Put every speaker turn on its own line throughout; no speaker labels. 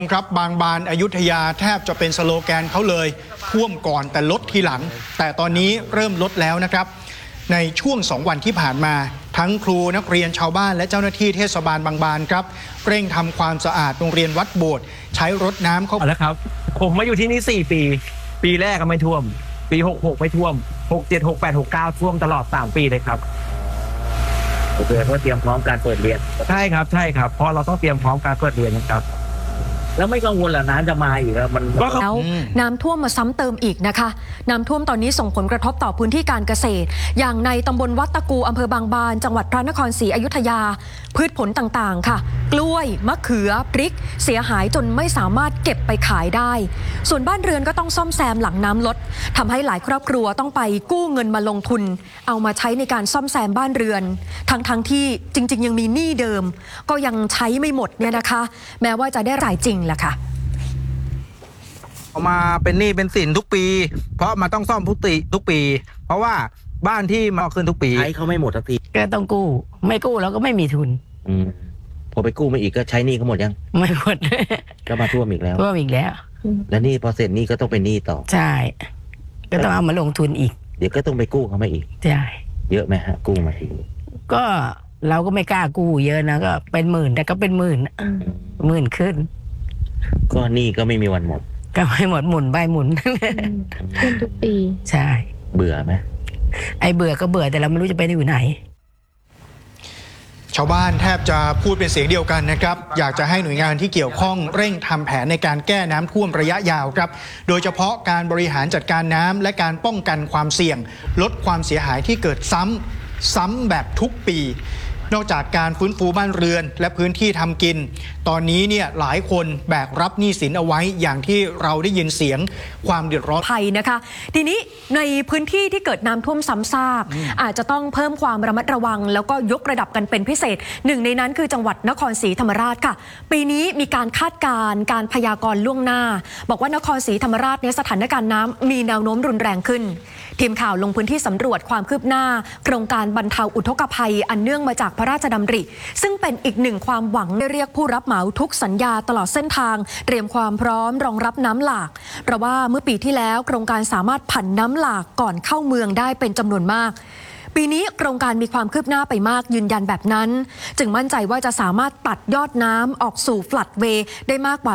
ครับบางบานอยุธยาแทบจะเป็นสโลแกนเขาเลยท่วมก่อนแต่ลดทีหลังแต่ตอนนี้เริ่มลดแล้วนะครับในช่วง2 วันที่ผ่านมาทั้งครูนักเรียนชาวบ้านและเจ้าหน้าที่เทศบาลบางบานครับเร่งทำความสะอาดโรงเรียนวัดโบสถ์ใช้รถน้ำเข้า
แล้วครับผมมาอยู่ที่นี่4 ปีปีแรกก็ไม่ท่วมปี66ไม่ท่วม67 68 69ท่วมตลอด3 ปีเลยครับ
โอเคเพื่อเตรียมพร้อมการเปิดเรียน
ใช่ครับเพราะเราต้องเตรียมพร้อมการเปิดเรียนนะครับ
แล้วไม่กังวลเหรอน้ำจะมาอีกแล้วมัน
แล้วน้ำท่วมมาซ้ำเติมอีกนะคะน้ำท่วมตอนนี้ส่งผลกระทบต่อพื้นที่การเกษตรอย่างในตำบลวัดตะกูอำเภอบางบานจังหวัดพระนครศรีอยุธยาพืชผลต่างๆค่ะกล้วยมะเขือพริกเสียหายจนไม่สามารถเก็บไปขายได้ส่วนบ้านเรือนก็ต้องซ่อมแซมหลังน้ำลดทำให้หลายครอบครัวต้องไปกู้เงินมาลงทุนเอามาใช้ในการซ่อมแซมบ้านเรือนทั้งที่จริงๆยังมีหนี้เดิมก็ยังใช้ไม่หมดเนี่ยนะคะแม้ว่าจะได้รายจริงแหละค่ะ
เอามาเป็นหนี้เป็นสินทุกปีเพราะมันต้องซ่อมทุกปีเพราะว่าบ้านที่มาขึ้นทุกปี
ใช้เขาไม่หมดสักที
ก็ต้องกู้ไม่กู้แล้วก็ไม่มีทุน
พอไปกู้มาอีกก็ใช้หนี้เขาหมดยัง
ไม่หมด
ก็มาท่วมอีกแล้วแล้วนี่พอเสร็จหนี้ก็ต้องเป็นหนี้ต่อ
ใช่ก็ต้องเอามาลงทุนอีก
เดี๋ยวก็ต้องไปกู้เขามาอีก
ใช่
เยอะไหมฮะกู้มาที
ก็เราก็ไม่กล้ากู้เยอะนะก็เป็นหมื่นแต่ก็เป็นหมื่นขึ้น
ก็หนี้ก็ไม่มีวันหมด
ก็ไม่หมดหมุนใบหมุน
ขึ้นทุกปี
ใช่
เบื่อไหม
ไอ้เบื่อก็เบื่อแต่เราไม่รู้จะไปอยู่ไหน
ชาวบ้านแทบจะพูดเป็นเสียงเดียวกันนะครับอยากจะให้หน่วยงานที่เกี่ยวข้องเร่งทำแผนในการแก้น้ำท่วมระยะยาวครับโดยเฉพาะการบริหารจัดการน้ำและการป้องกันความเสี่ยงลดความเสียหายที่เกิดซ้ำแบบทุกปีนอกจากการฟื้นฟูบ้านเรือนและพื้นที่ทำกินตอนนี้เนี่ยหลายคนแบกรับหนี้สินเอาไว้อย่างที่เราได้ยินเสียงความเดือดร้อน
ภัยนะคะทีนี้ในพื้นที่ที่เกิดน้ำท่วมซ้ำซากอาจจะต้องเพิ่มความระมัดระวังแล้วก็ยกระดับกันเป็นพิเศษหนึ่งในนั้นคือจังหวัดนครศรีธรรมราชค่ะปีนี้มีการคาดการณ์การพยากรณ์ล่วงหน้าบอกว่านครศรีธรรมราชเนี่ยสถานการณ์น้ำมีแนวโน้มรุนแรงขึ้นทีมข่าวลงพื้นที่สำรวจความคืบหน้าโครงการบรรเทาอุทกภัยอันเนื่องมาจากพระราชดำริซึ่งเป็นอีกหนึ่งความหวังได้เรียกผู้รับเหมาทุกสัญญาตลอดเส้นทางเตรียมความพร้อมรองรับน้ำหลากเพราะว่าเมื่อปีที่แล้วโครงการสามารถผันน้ำหลากก่อนเข้าเมืองได้เป็นจำนวนมากปีนี้โครงการมีความคืบหน้าไปมากยืนยันแบบนั้นจึงมั่นใจว่าจะสามารถตัดยอดน้ำออกสู่ฟลัดเวย์ได้มากกว่า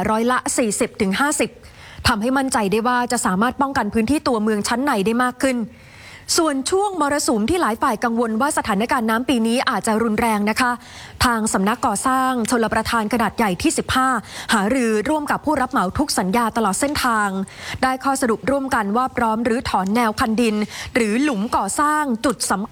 40-50%ทำให้มั่นใจได้ว่าจะสามารถป้องกันพื้นที่ตัวเมืองชั้นในได้มากขึ้นส่วนช่วงมรสุมที่หลายฝ่ายกังวลว่าสถานการณ์น้ำปีนี้อาจจะรุนแรงนะคะทางสำนักก่อสร้างชลประทานขนาดใหญ่ที่15หารือร่วมกับผู้รับเหมาทุกสัญญาตลอดเส้นทางได้ข้อสรุปร่วมกันว่าพร้อมรื้อถอนแนวคันดินหรือหลุมก่อสร้างจุดสำคัญ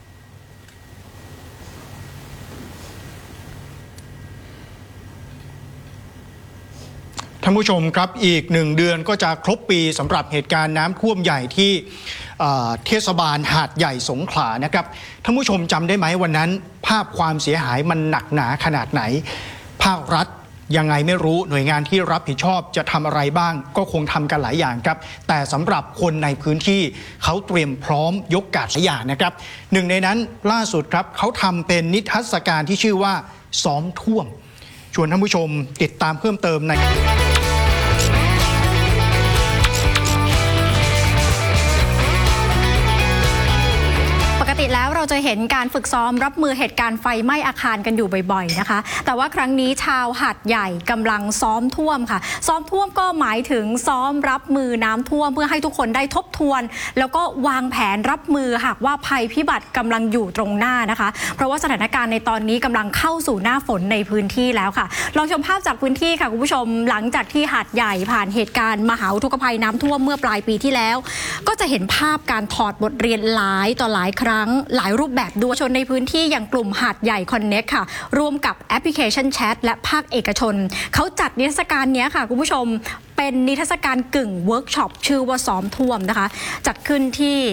ท่านผู้ชมครับอีก1 เดือนก็จะครบปีสำหรับเหตุการณ์น้ำท่วมใหญ่ที่เทศบาลหาดใหญ่สงขลานะครับท่านผู้ชมจำได้ไหมวันนั้นภาพความเสียหายมันหนักหนาขนาดไหนภาครัฐยังไงไม่รู้หน่วยงานที่รับผิดชอบจะทำอะไรบ้างก็คงทำกันหลายอย่างครับแต่สำหรับคนในพื้นที่เขาเตรียมพร้อมยกกาดหลายอย่างนะครับหนึ่งในนั้นล่าสุดครับเขาทำเป็นนิทรรศการที่ชื่อว่าซ้อมท่วมชวนท่านผู้ชมติดตามเพิ่มเติมใน
ปกติแล้วเราจะเห็นการฝึกซ้อมรับมือเหตุการณ์ไฟไหม้อาคารกันอยู่บ่อยๆนะคะแต่ว่าครั้งนี้ชาวหาดใหญ่กำลังซ้อมท่วมค่ะซ้อมท่วมก็หมายถึงซ้อมรับมือน้ำท่วมเพื่อให้ทุกคนได้ทบทวนแล้วก็วางแผนรับมือหากว่าภัยพิบัติกำลังอยู่ตรงหน้านะคะเพราะว่าสถานการณ์ในตอนนี้กำลังเข้าสู่หน้าฝนในพื้นที่แล้วค่ะลองชมภาพจากพื้นที่ค่ะคุณผู้ชมหลังจากที่หาดใหญ่ผ่านเหตุการณ์มหาอุทกภัยน้ำท่วมเมื่อปลายปีที่แล้วก็จะเห็นภาพการถอดบทเรียนหลายต่อหลายครั้งหลายรูปแบบดูชนในพื้นที่อย่างกลุ่มหาดใหญ่คอนเน็กค่ะร่วมกับแอปพลิเคชันแชทและภาคเอกชนเขาจัดนิทรรศการนี้ค่ะคุณผู้ชมเป็นนิทรรศการกึ่งเวิร์กช็อปชื่อว่าซ้อมท่วมนะคะจัดขึ้นที่